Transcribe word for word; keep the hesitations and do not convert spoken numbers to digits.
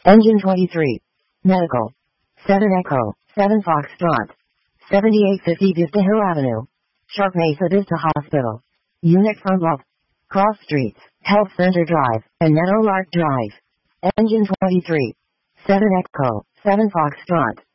Engine twenty-three. Medical. seven Echo, seven Foxtrot. seventy-eight fifty Vista Hill Avenue. Sharp Mesa Vista Hospital. Unit front lock. Cross Streets, Health Center Drive, and Meadowlark Drive. Engine twenty-three. seven Echo, seven Foxtrot.